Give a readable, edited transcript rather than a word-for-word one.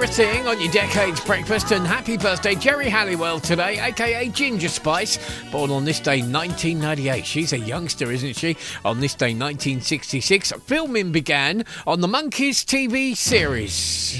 everything on your Decades Breakfast, and happy birthday Jerry Halliwell today, aka Ginger Spice, born on this day 1998. She's a youngster, isn't she? On this day 1966, filming began on the Monkees TV series.